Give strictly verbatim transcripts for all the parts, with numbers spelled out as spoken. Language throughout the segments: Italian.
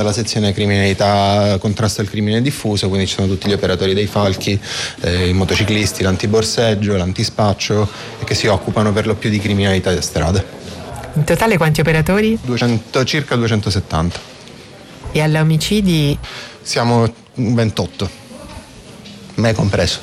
la sezione criminalità contrasto al crimine diffuso, quindi ci sono tutti gli operatori dei falchi, eh, i motociclisti, l'antiborseggio, l'antispaccio, che si occupano per lo più di criminalità di strada. In totale quanti operatori? duecento, circa duecentosettanta. E agli omicidi? Siamo ventotto, me compreso.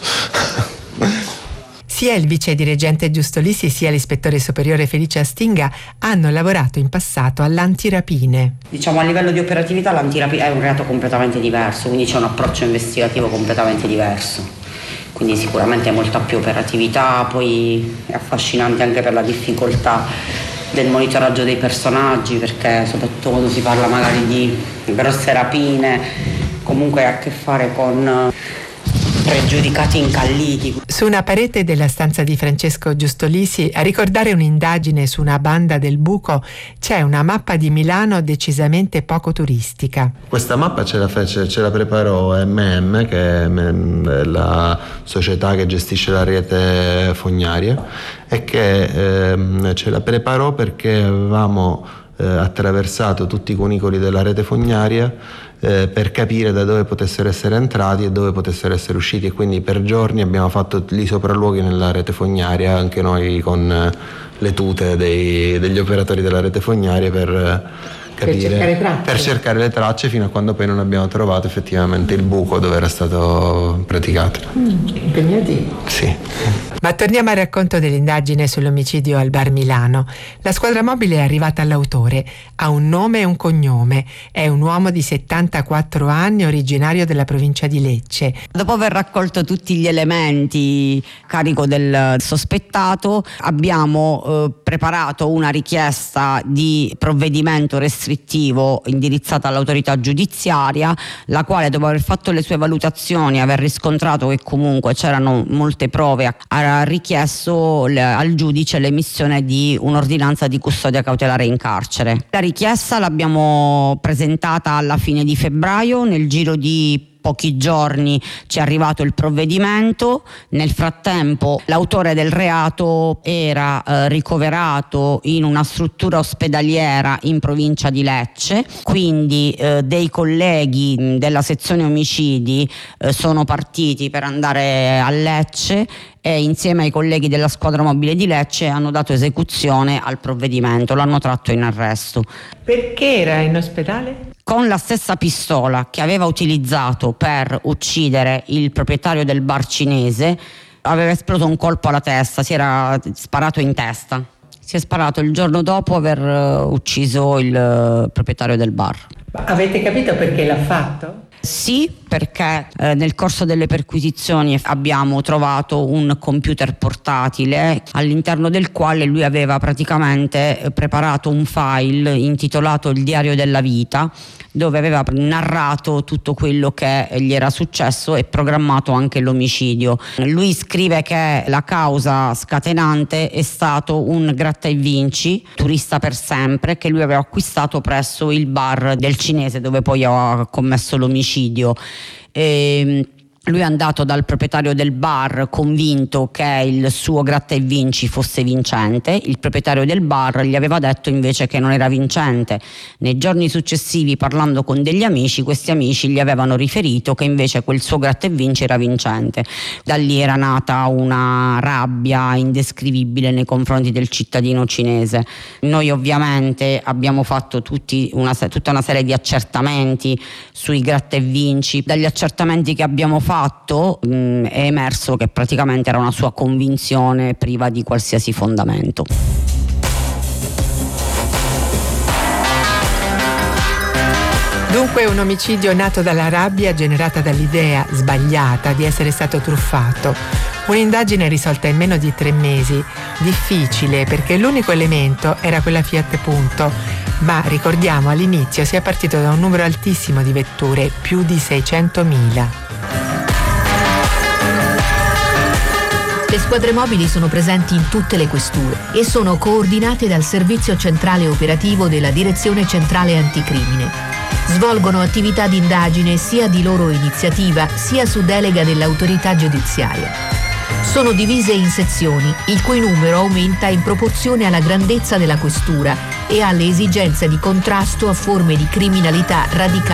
Sia il vice dirigente Giusto Lisi sia l'ispettore superiore Felice Astinga hanno lavorato in passato all'antirapine. Diciamo, a livello di operatività l'antirapina è un reato completamente diverso, quindi c'è un approccio investigativo completamente diverso, quindi sicuramente molta più operatività, poi è affascinante anche per la difficoltà del monitoraggio dei personaggi, perché soprattutto quando si parla magari di grosse rapine comunque ha a che fare con pregiudicati incalliti. Su una parete della stanza di Francesco Giustolisi, a ricordare un'indagine su una banda del buco, c'è una mappa di Milano decisamente poco turistica. Questa mappa ce la fece, ce la preparò M M, che è la società che gestisce la rete fognaria, e che ehm, ce la preparò perché avevamo eh, attraversato tutti i cunicoli della rete fognaria Eh, per capire da dove potessero essere entrati e dove potessero essere usciti, e quindi per giorni abbiamo fatto i sopralluoghi nella rete fognaria, anche noi con eh, le tute dei, degli operatori della rete fognaria per eh, capire, per cercare, per cercare le tracce, fino a quando poi non abbiamo trovato effettivamente il buco dove era stato praticato. Mm, impegnativo. Sì. Ma torniamo al racconto dell'indagine sull'omicidio al bar Milano. La squadra mobile è arrivata all'autore, ha un nome e un cognome, è un uomo di settantaquattro anni, originario della provincia di Lecce. Dopo aver raccolto tutti gli elementi a carico del sospettato, abbiamo eh, preparato una richiesta di provvedimento restrittivo indirizzata all'autorità giudiziaria, la quale, dopo aver fatto le sue valutazioni e aver riscontrato che comunque c'erano molte prove, ha richiesto al giudice l'emissione di un'ordinanza di custodia cautelare in carcere. La richiesta l'abbiamo presentata alla fine di febbraio, nel giro di pochi giorni ci è arrivato il provvedimento. Nel frattempo l'autore del reato era eh, ricoverato in una struttura ospedaliera in provincia di Lecce, quindi eh, dei colleghi mh, della sezione omicidi eh, sono partiti per andare a Lecce e insieme ai colleghi della squadra mobile di Lecce hanno dato esecuzione al provvedimento, l'hanno tratto in arresto. Perché era in ospedale? Con la stessa pistola che aveva utilizzato per uccidere il proprietario del bar cinese, aveva esploso un colpo alla testa, si era sparato in testa. Si è sparato il giorno dopo aver uh, ucciso il uh, proprietario del bar. Ma avete capito perché l'ha fatto? Sì, perché eh, nel corso delle perquisizioni abbiamo trovato un computer portatile all'interno del quale lui aveva praticamente eh, preparato un file intitolato Il diario della vita, dove aveva narrato tutto quello che gli era successo e programmato anche l'omicidio. Lui scrive che la causa scatenante è stato un gratta e vinci, turista per sempre, che lui aveva acquistato presso il bar del cinese dove poi ha commesso l'omicidio. E lui è andato dal proprietario del bar convinto che il suo gratta e vinci fosse vincente. Il proprietario del bar gli aveva detto invece che non era vincente. Nei giorni successivi, parlando con degli amici, questi amici gli avevano riferito che invece quel suo gratta e vinci era vincente. Da lì era nata una rabbia indescrivibile nei confronti del cittadino cinese. Noi ovviamente abbiamo fatto tutti una, tutta una serie di accertamenti sui gratta e vinci. Dagli accertamenti che abbiamo fatto Fatto, mh, è emerso che praticamente era una sua convinzione priva di qualsiasi fondamento. Dunque un omicidio nato dalla rabbia generata dall'idea sbagliata di essere stato truffato. Un'indagine risolta in meno di tre mesi, difficile perché l'unico elemento era quella Fiat Punto, ma ricordiamo all'inizio si è partito da un numero altissimo di vetture, più di seicentomila. Le squadre mobili sono presenti in tutte le questure e sono coordinate dal Servizio Centrale Operativo della Direzione Centrale Anticrimine. Svolgono attività di indagine sia di loro iniziativa sia su delega dell'autorità giudiziaria. Sono divise in sezioni, il cui numero aumenta in proporzione alla grandezza della questura e alle esigenze di contrasto a forme di criminalità radicate